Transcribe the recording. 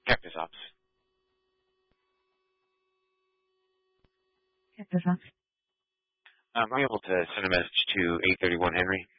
Cactus Ops. Cactus Ops. I'm able to send a message to 831 Henry.